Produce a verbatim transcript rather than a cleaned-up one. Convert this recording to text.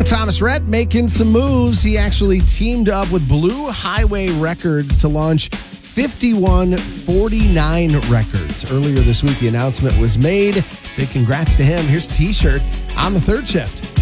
Thomas Rhett making some moves. He actually teamed up with Blue Highway Records to launch fifty-one forty-nine Records. Earlier this week, the announcement was made. Big congrats to him. Here's a t-shirt on the third shift.